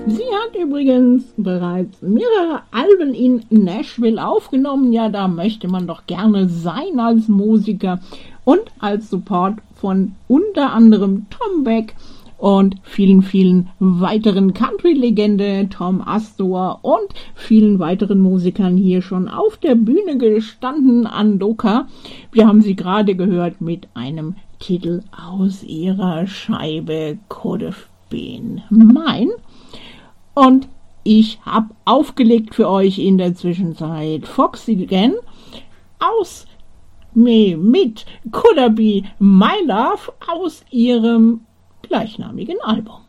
Sie hat übrigens bereits mehrere Alben in Nashville aufgenommen. Ja, da möchte man doch gerne sein als Musiker und als Support von unter anderem Tom Beck und vielen, vielen weiteren Country-Legende, Tom Astor und vielen weiteren Musikern hier schon auf der Bühne gestanden an Doka. Wir haben sie gerade gehört mit einem Titel aus ihrer Scheibe Could Have Been Mine. Und ich habe aufgelegt für euch in der Zwischenzeit Foxy Again mit Could Have Been My Love aus ihrem gleichnamigen Album.